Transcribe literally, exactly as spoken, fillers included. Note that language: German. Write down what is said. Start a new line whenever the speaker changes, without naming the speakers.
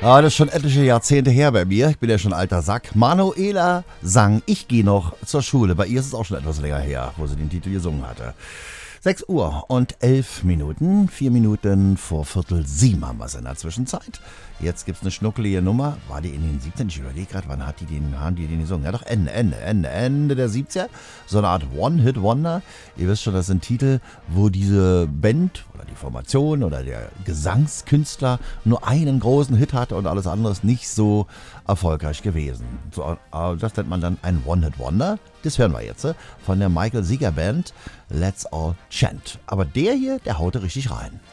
Ja, das ist schon etliche Jahrzehnte her bei mir. Ich bin ja schon alter Sack. Manuela sang Ich gehe noch zur Schule. Bei ihr ist es auch schon etwas länger her, wo sie den Titel gesungen hatte. sechs Uhr und elf Minuten. Vier Minuten vor Viertel sieben haben wir es in der Zwischenzeit. Jetzt gibt's eine schnuckelige Nummer. War die in den siebzehn? Ich überlege gerade, wann hat die den, haben die den gesungen? Ja doch, Ende, Ende, Ende, Ende der siebziger. So eine Art One-Hit-Wonder. Ihr wisst schon, das sind Titel, wo diese Band oder die Formation oder der Gesangskünstler nur einen großen Hit hatte und alles andere ist nicht so erfolgreich gewesen. So, das nennt man dann ein One-Hit-Wonder. Das hören wir jetzt von der Michael Seeger Band Let's All Chant. Aber der hier, der haute richtig rein.